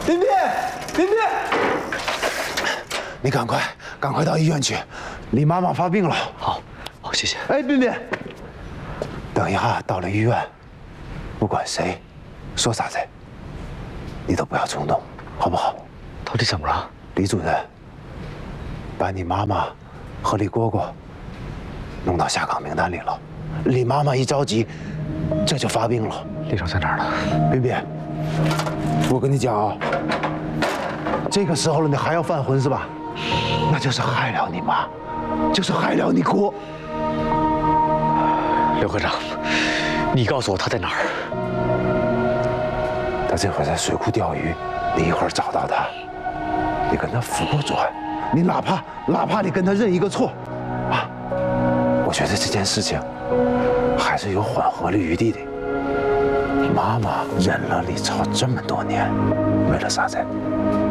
彬彬，彬彬，你赶快到医院去，李妈妈发病了。 好，谢谢。 哎，彬彬，等一下到了医院，不管谁说啥子，你都不要冲动，好不好？ 到底怎么了？ 李主任把你妈妈和李蝈蝈弄到下岗名单里了。李妈妈一着急，这就发病了。 李总在哪儿呢？ 彬彬，我跟你讲啊，这个时候了，你还要犯浑是吧？那就是害了你妈，就是害了你哥。 刘科长，你告诉我他在哪儿？ 他这会儿在水库钓鱼，你一会儿找到他，你跟他扶过转，你哪怕你跟他认一个错，啊，我觉得这件事情还是有缓和的余地的。妈妈忍了李超这么多年，为了啥子？